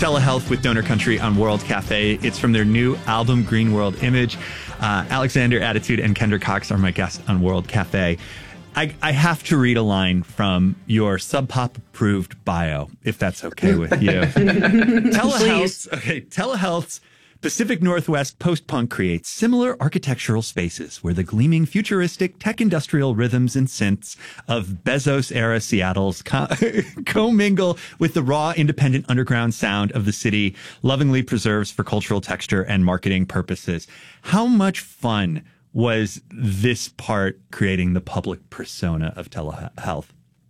Telehealth with Donor Country on World Cafe. It's from their new album, Green World Image. Alexander Attitude and Kendra Cox are my guests on World Cafe. I have to read a line from your Sub Pop approved bio, if that's okay with you. Telehealth's Pacific Northwest post-punk creates similar architectural spaces where the gleaming futuristic tech industrial rhythms and synths of Bezos-era Seattle's commingle with the raw independent underground sound of the city, lovingly preserves for cultural texture and marketing purposes. How much fun was this part creating the public persona of telehealth?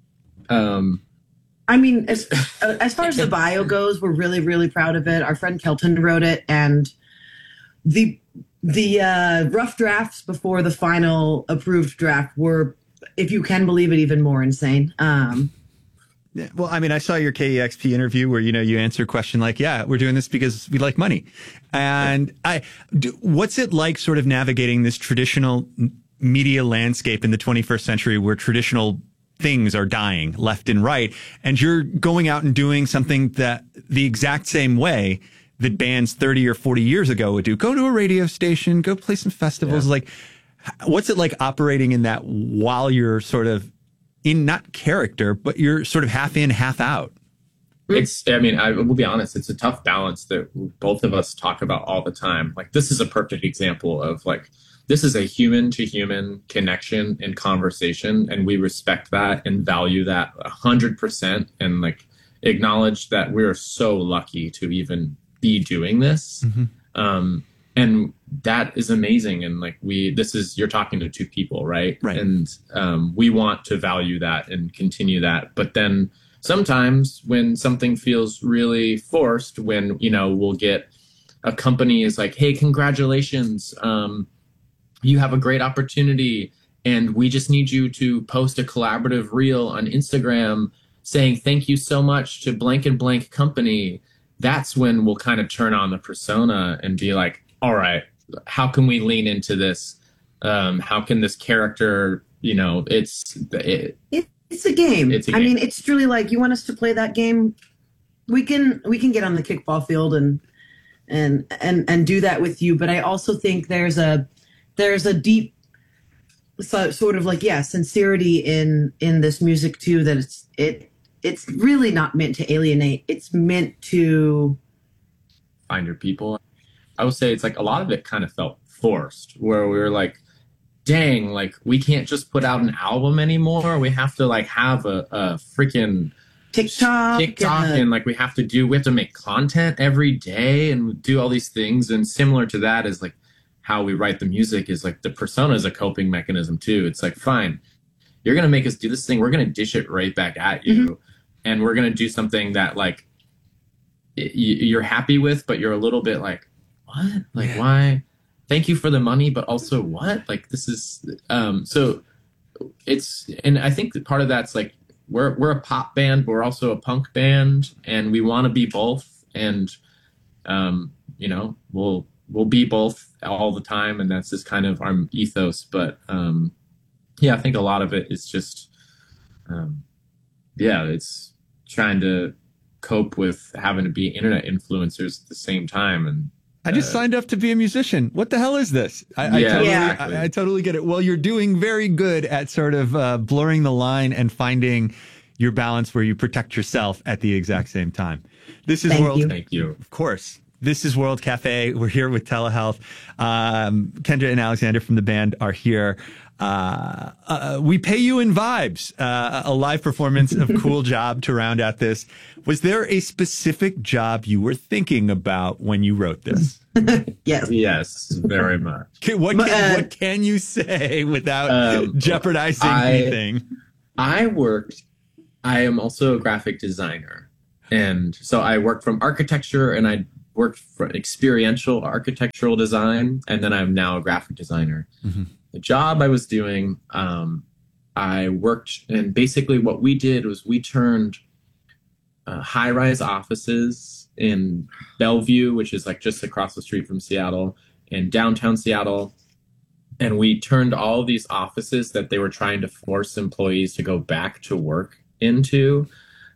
I mean, as far as the bio goes, we're really, really proud of it. Our friend Kelton wrote it, and the rough drafts before the final approved draft were, if you can believe it, even more insane. Yeah, well, I mean, I saw your KEXP interview where, you answer a question like, yeah, we're doing this because we like money. And what's it like sort of navigating this traditional media landscape in the 21st century where traditional things are dying left and right, and you're going out and doing something that the exact same way that bands 30 or 40 years ago would do? Go to a radio station, go play some festivals. Yeah. Like, what's it like operating in that while you're sort of in not character, but you're sort of half in, half out? I will be honest, it's a tough balance that both of us talk about all the time. Like, this is a perfect example of this is a human to human connection and conversation. And we respect that and value that 100% and acknowledge that we're so lucky to even be doing this. Mm-hmm. And that is amazing. And you're talking to two people, right? Right. And we want to value that and continue that. But then sometimes when something feels really forced, when, we'll get a company is like, hey, congratulations. You have a great opportunity, and we just need you to post a collaborative reel on Instagram saying thank you so much to blank and blank company. That's when we'll kind of turn on the persona and be like, all right, how can we lean into this? How can this character, it's a game. I mean, it's truly like, you want us to play that game? We can get on the kickball field and do that with you. But I also think there's a deep sort of sincerity in this music too, that it's really not meant to alienate. It's meant to find your people. I would say it's a lot of it kind of felt forced, where we were like, dang, we can't just put out an album anymore. We have to have a freaking TikTok and we have to make content every day and do all these things. And similar to that is how we write the music is the persona is a coping mechanism too. It's fine, you're going to make us do this thing. We're going to dish it right back at you. Mm-hmm. And we're going to do something that you're happy with, but you're a little bit what? Why? Thank you for the money, but also what? This is, so it's, and I think that part of that's we're a pop band, but we're also a punk band, and we want to be both. And, we'll be both all the time, and that's just kind of our ethos. But I think a lot of it is just it's trying to cope with having to be internet influencers at the same time. And I just signed up to be a musician. What the hell is this? I totally get it. Well, you're doing very good at sort of blurring the line and finding your balance where you protect yourself at the exact same time. This is Thank you. Of course. This is World Cafe. We're here with Telehealth. Kendra and Alexander from the band are here. We pay you in vibes. A live performance of Cool Job to round out this. Was there a specific job you were thinking about when you wrote this? Yes, very much. What can you say without jeopardizing anything? I am also a graphic designer. And so I worked from architecture, and I worked for experiential architectural design, and then I'm now a graphic designer. Mm-hmm. The job I was doing, I worked, and basically what we did was we turned high-rise offices in Bellevue, which is just across the street from Seattle, in downtown Seattle, and we turned all of these offices that they were trying to force employees to go back to work into,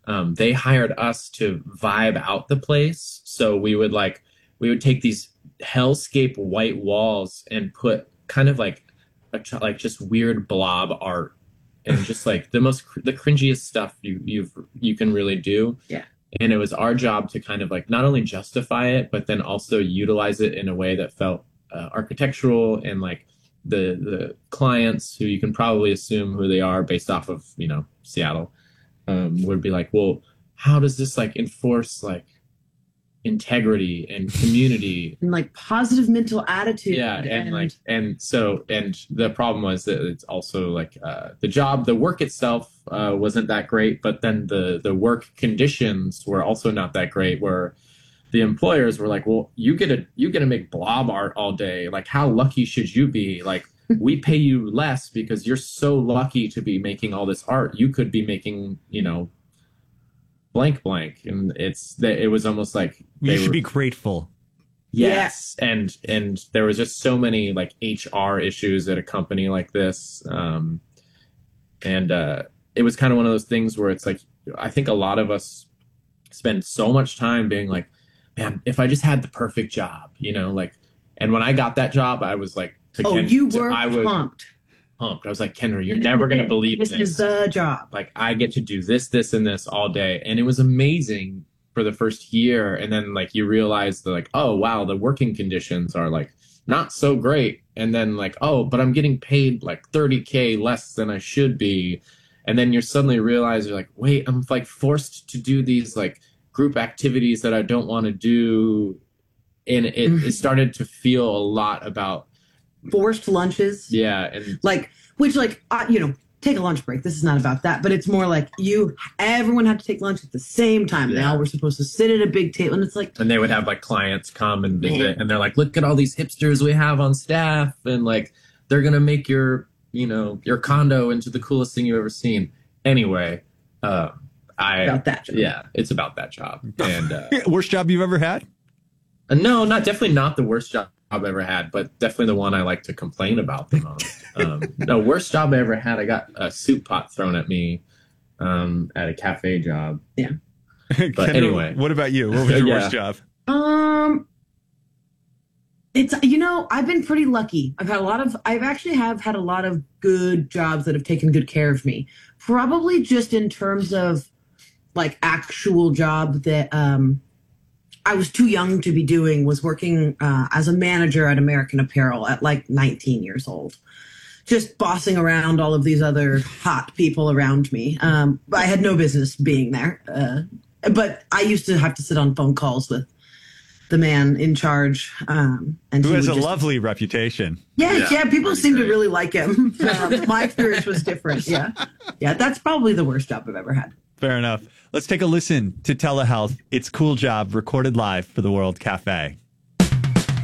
they hired us to vibe out the place. So we would take these hellscape white walls and put kind of like just weird blob art and just like the cringiest stuff you can really do. Yeah. And it was our job to kind of like not only justify it, but then also utilize it in a way that felt architectural, and like the clients, who you can probably assume who they are based off of, Seattle, would be like, well, how does this like enforce like integrity and community and like positive mental attitude? Yeah. And the problem was that it's also like the work itself wasn't that great, but then the work conditions were also not that great, where the employers were like, well, you get to make blob art all day. Like, how lucky should you be? Like, we pay you less because you're so lucky to be making all this art. You could be making, blank. And it was almost like you should be grateful. Yes. Yeah. And there was just so many like HR issues at a company like this. And it was kind of one of those things where it's like, I think a lot of us spend so much time being like, man, if I just had the perfect job, and when I got that job, I was like, I was pumped. I was like, Kendra, you're never going to believe this. This is the job. Like, I get to do this, and this all day. And it was amazing for the first year. And then like, you realize that like, oh, wow, the working conditions are like not so great. And then like, oh, but I'm getting paid like $30K less than I should be. And then you suddenly realize you're like, wait, I'm like forced to do these like group activities that I don't want to do. And it started to feel a lot about forced lunches. Yeah. And take a lunch break. This is not about that, but it's more like everyone had to take lunch at the same time. Yeah. Now we're supposed to sit at a big table, and it's like, and they would have like clients come and visit, and they're like, look at all these hipsters we have on staff, and like, they're going to make your condo into the coolest thing you've ever seen. Anyway, about that job. Yeah, it's about that job. And worst job you've ever had? No, definitely not the worst job I've ever had, but definitely the one I like to complain about the most. No, worst job I ever had, I got a soup pot thrown at me at a cafe job. Yeah. But Kendra, anyway. What about you? What was your worst job? It's, I've been pretty lucky. I've actually had a lot of good jobs that have taken good care of me. Probably just in terms of like actual job that I was too young to be doing, was working as a manager at American Apparel at like 19 years old. Just bossing around all of these other hot people around me. I had no business being there. But I used to have to sit on phone calls with the man in charge. And who has a lovely reputation. Yeah, people seem to really like him. My experience was different. Yeah, that's probably the worst job I've ever had. Fair enough. Let's take a listen to Telehealth. It's Cool Job, recorded live for the World Cafe.